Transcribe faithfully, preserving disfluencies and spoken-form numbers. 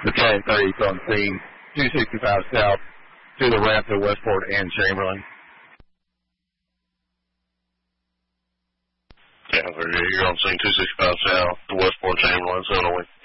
Battalion thirty on scene, two sixty-five south to the ramp to Westport and Chamberlain. Yeah, you're on scene two sixty-five south to Westport, Chamberlain, Illinois.